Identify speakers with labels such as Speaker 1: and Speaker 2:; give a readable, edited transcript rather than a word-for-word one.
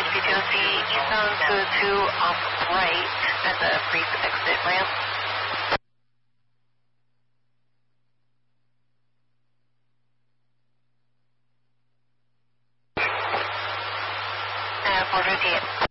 Speaker 1: 2C eastbound 202 off right at the brief exit ramp. And 458.